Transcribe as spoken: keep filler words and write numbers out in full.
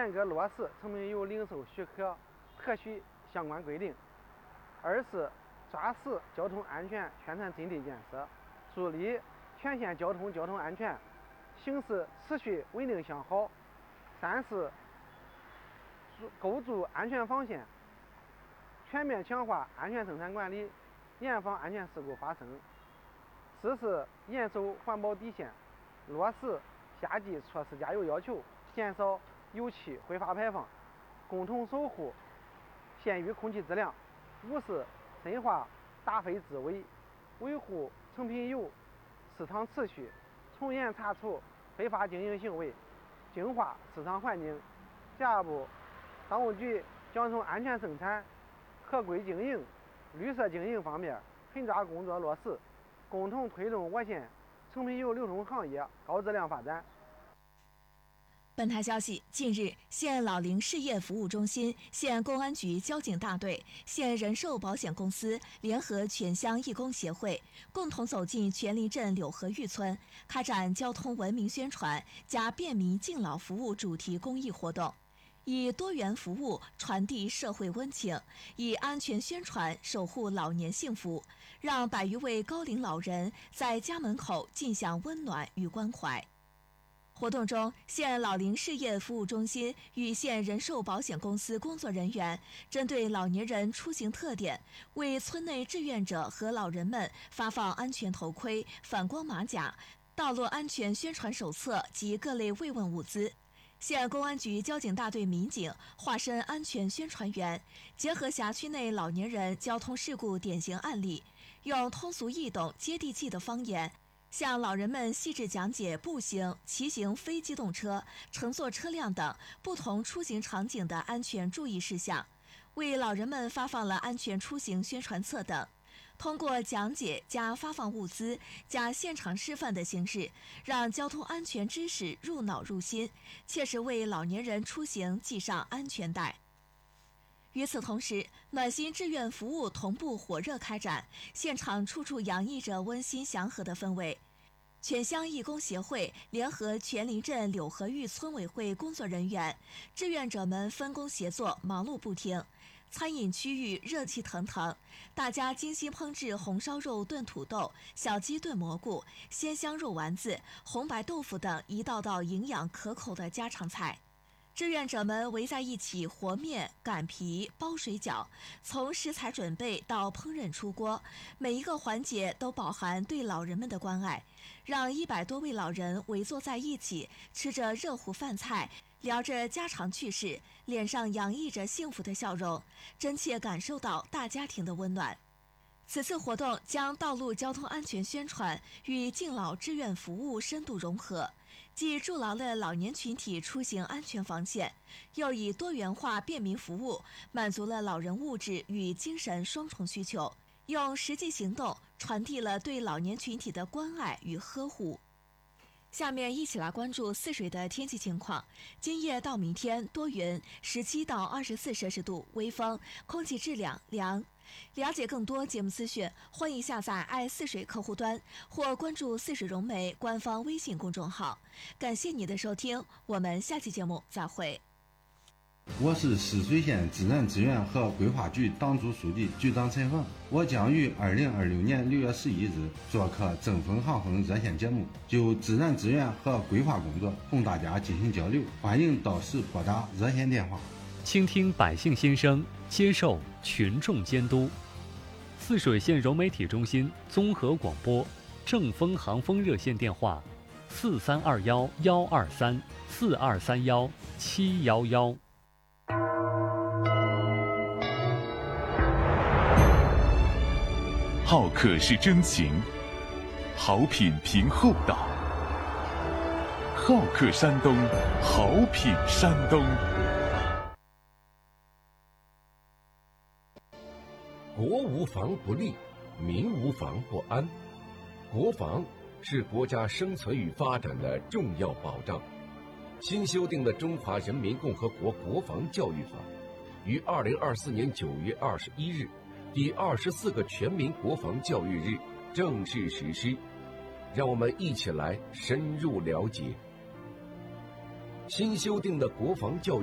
严格落实成品油零售许可核许相关规定；二是抓实交通安全宣传阵地建设，助力全县交通交通安全形势持续稳定向好；三是构筑安全防线，全面强化安全生产管理，严防安全事故发生；四是严守环保底线，落实夏季措施加油要求，减少油气挥发排放，共同守护县域空气质量；五是深化打非治伪，维护成品油市场秩序，从严查处非法经营行为，净化市场环境。下一步，当务局将从安全生产、合规经营、绿色经营方面狠抓工作落实，共同推动我县成品油流通行业高质量发展。 本台消息，近日，县老龄事业服务中心、县公安局交警大队、县人寿保险公司联合全乡义工协会，共同走进全林镇柳河峪村，开展交通文明宣传加便民敬老服务主题公益活动，以多元服务传递社会温情，以安全宣传守护老年幸福，让百余位高龄老人在家门口尽享温暖与关怀。活动中，县老龄事业服务中心与县人寿保险公司工作人员针对老年人出行特点，为村内志愿者和老人们发放安全头盔、反光马甲、道路安全宣传手册及各类慰问物资。县公安局交警大队民警化身安全宣传员，结合辖区内老年人交通事故典型案例，用通俗易懂、接地气的方言，向老人们细致讲解步行、骑行非机动车、乘坐车辆等不同出行场景的安全注意事项，为老人们发放了安全出行宣传册等。通过讲解加发放物资加现场示范的形式，让交通安全知识入脑入心，切实为老年人出行系上安全带。与此同时，暖心志愿服务同步火热开展，现场处处洋溢着温馨祥和的氛围。全乡义工协会联合全林镇柳河峪村委会工作人员、志愿者们分工协作，忙碌不停。餐饮区域热气腾腾，大家精心烹制红烧肉炖土豆、小鸡炖蘑菇、鲜香肉丸子、红白豆腐等一道道营养可口的家常菜。志愿者们围在一起和面、擀皮、包水饺，从食材准备到烹饪出锅，每一个环节都饱含对老人们的关爱，让一百多位老人围坐在一起，吃着热乎饭菜，聊着家常趣事，脸上洋溢着幸福的笑容，真切感受到大家庭的温暖。此次活动将道路交通安全宣传与敬老志愿服务深度融合，既筑牢了老年群体出行安全防线，又以多元化便民服务满足了老人物质与精神双重需求，用实际行动传递了对老年群体的关爱与呵护。下面一起来关注泗水的天气情况。今夜到明天多云，十七到二十四摄氏度，微风，空气质量良。了解更多节目资讯，欢迎下载爱泗水客户端或关注泗水融媒官方微信公众号。感谢你的收听，我们下期节目再会。 我是泗水县自然资源和规划局党组书记局长陈凤，我将于二零二六年六月十一日做客正风航风热线节目，就自然资源和规划工作同大家进行交流，欢迎到时拨打热线电话， 倾听百姓心声，接受群众监督。泗水县融媒体中心综合广播正风航风热线电话：四三二幺幺二三四二三幺七幺幺。 好客是真情，好品凭厚道。好客山东，好品山东。 国无防不立，民无防不安。国防是国家生存与发展的重要保障。新修订的《中华人民共和国国防教育法》于二零二四年九月二十一日第二十四个全民国防教育日正式实施。让我们一起来深入了解新修订的国防教育